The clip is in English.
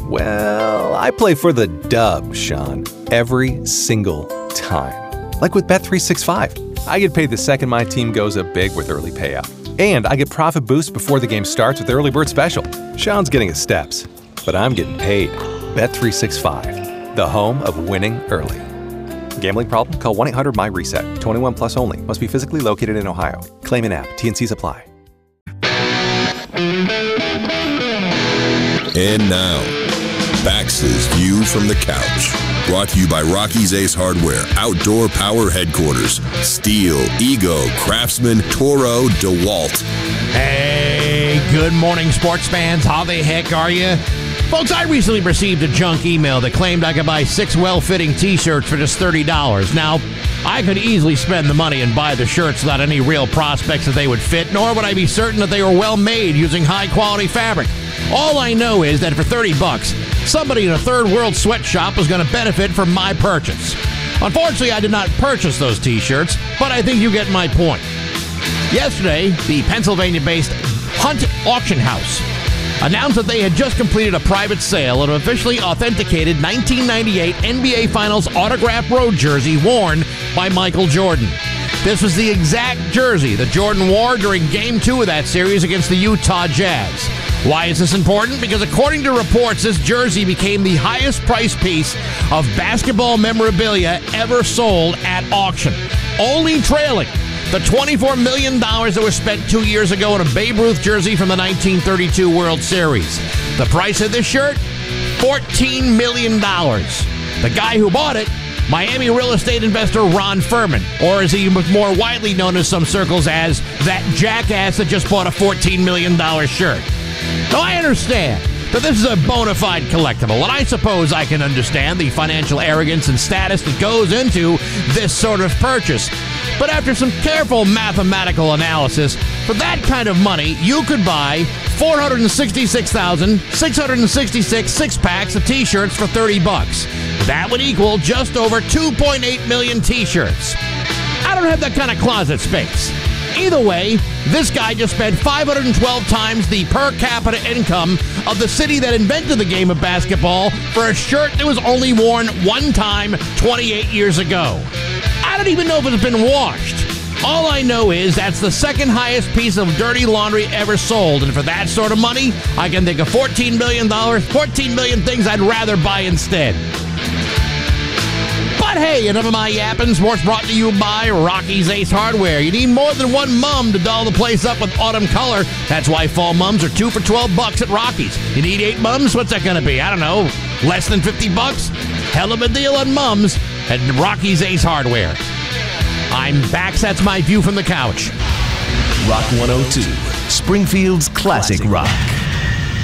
Well, I play for the dub, Sean, every single time. Like with Bet365. I get paid the second my team goes up big with early payout. And I get profit boost before the game starts with Early Bird Special. Sean's getting his steps, but I'm getting paid. Bet365, the home of winning early. Gambling problem? Call 1-800-MY-RESET. 21 plus only. Must be physically located in Ohio. Claim in app. T&Cs apply. And now, Bax's View from the Couch. Brought to you by Rocky's Ace Hardware, Outdoor Power Headquarters, Steel, Ego, Craftsman, Toro, DeWalt. Hey, good morning, sports fans. How the heck are you? Folks, I recently received a junk email that claimed I could buy 6 well-fitting t-shirts for just $30. Now, I could easily spend the money and buy the shirts without any real prospects that they would fit, nor would I be certain that they were well-made using high-quality fabric. All I know is that for $30, somebody in a third-world sweatshop was going to benefit from my purchase. Unfortunately, I did not purchase those t-shirts, but I think you get my point. Yesterday, the Pennsylvania-based Hunt Auction House announced that they had just completed a private sale of an officially authenticated 1998 NBA Finals autographed road jersey worn by Michael Jordan. This was the exact jersey that Jordan wore during Game 2 of that series against the Utah Jazz. Why is this important? Because according to reports, this jersey became the highest priced piece of basketball memorabilia ever sold at auction, only trailing the $24 million that was spent 2 years ago on a Babe Ruth jersey from the 1932 World Series. The price of this shirt? $14 million. The guy who bought it, Miami real estate investor Ron Furman, or as he was more widely known in some circles as that jackass that just bought a $14 million shirt. Now, I understand that this is a bona fide collectible, and I suppose I can understand the financial arrogance and status that goes into this sort of purchase. But after some careful mathematical analysis, for that kind of money, you could buy 466,666 six-packs of t-shirts for $30. That would equal just over 2.8 million t-shirts. I don't have that kind of closet space. Either way, this guy just spent 512 times the per capita income of the city that invented the game of basketball for a shirt that was only worn one time 28 years ago. I don't even know if it's been washed. All I know is that's the second highest piece of dirty laundry ever sold, and for that sort of money, I can think of $14 million, 14 million things I'd rather buy instead. But hey, enough of my yapping. Sports brought to you by Rocky's Ace Hardware. You need more than one mum to doll the place up with autumn color. That's why fall mums are 2 for $12 at Rocky's. You need 8 mums? What's that going to be? I don't know. Less than $50? Hell of a deal on mums at Rocky's Ace Hardware. I'm Bax. That's my view from the couch. Rock 102, Springfield's classic rock.